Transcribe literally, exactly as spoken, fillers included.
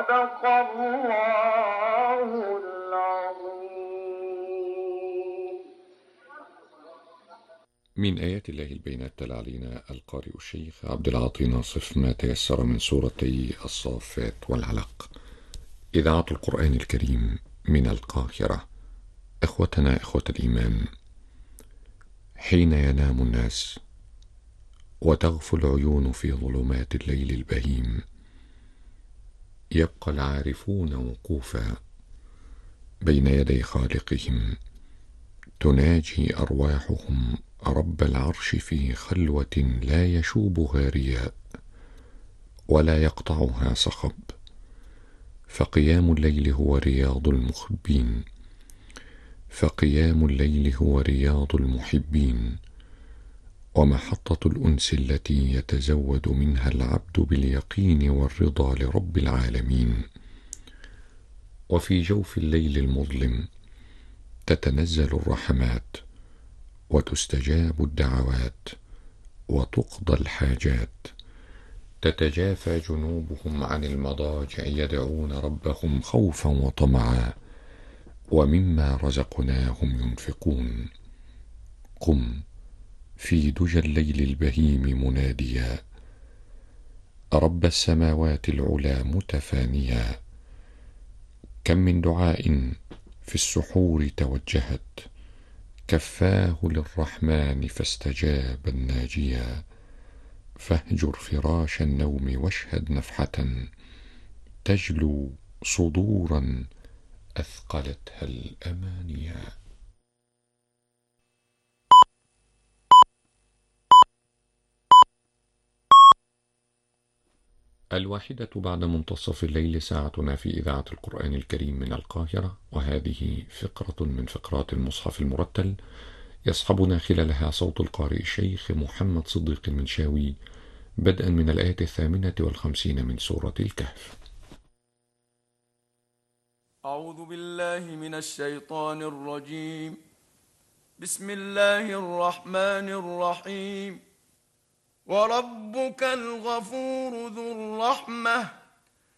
صدق الله العظيم. من آيات الله البينات تلا علينا القارئ الشيخ عبد العاطي ناصف ما تيسر من سورتي الصافات والعلق. إذاعة القرآن الكريم من القاهرة. إخوتنا إخوة الإيمان، حين ينام الناس وتغفو العيون في ظلمات الليل البهيم، يبقى العارفون وقوفا بين يدي خالقهم، تناجي أرواحهم رب العرش في خلوة لا يشوبها رياء ولا يقطعها صخب. فقيام الليل هو رياض المخبين فقيام الليل هو رياض المحبين، ومحطة الأنس التي يتزود منها العبد باليقين والرضا لرب العالمين. وفي جوف الليل المظلم تتنزل الرحمات وتستجاب الدعوات وتقضى الحاجات. تتجافى جنوبهم عن المضاجع يدعون ربهم خوفا وطمعا، ومما رزقناهم ينفقون. قم في دجى الليل البهيم مناديا رب السماوات العلا متفانيا. كم من دعاء في السحور توجهت، كفاه للرحمن فاستجاب الناجيا. فاهجر فراش النوم واشهد نفحة تجلو صدورا أثقلتها الأمانيا. الواحدة بعد منتصف الليل، ساعتنا في إذاعة القرآن الكريم من القاهرة، وهذه فقرة من فقرات المصحف المرتل يصحبنا خلالها صوت القارئ الشيخ محمد صديق المنشاوي، بدءا من الآية الثامنة والخمسين من سورة الكهف. أعوذ بالله من الشيطان الرجيم. بسم الله الرحمن الرحيم. وربك الغفور ذو الرحمة